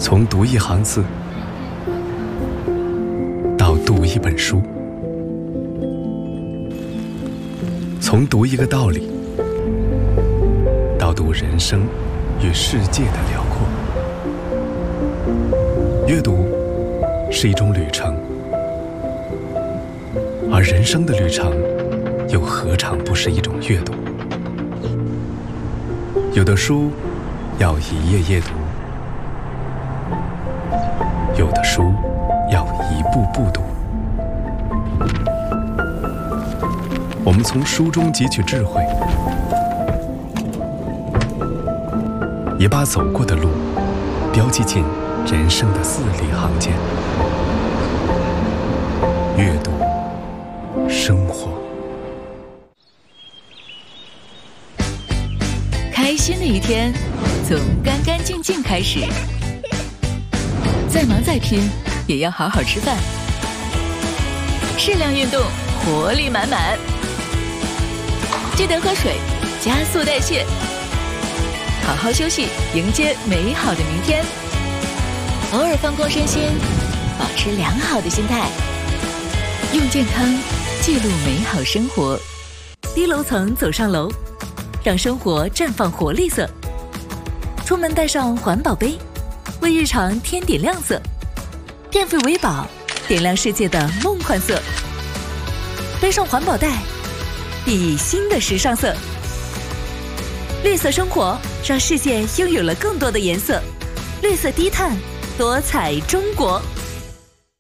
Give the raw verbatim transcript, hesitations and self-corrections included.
从读一行字到读一本书，从读一个道理到读人生与世界的辽阔。阅读是一种旅程，而人生的旅程又何尝不是一种阅读？有的书要一页页读，有的书要一步步读。我们从书中汲取智慧，也把走过的路标记进人生的字里行间。阅读生活， 开心的一天从干干净净开始，再忙再拼也要好好吃饭，适量运动，活力满满，记得喝水，加速代谢，好好休息，迎接美好的明天。偶尔放空身心，保持良好的心态，用健康记录美好生活。低楼层走上楼，让生活绽放活力色。出门带上环保杯，为日常添点亮色。电费为宝，点亮世界的梦幻色。背上环保袋，熠熠新的时尚色。绿色生活，让世界拥有了更多的颜色。绿色低碳，多彩中国。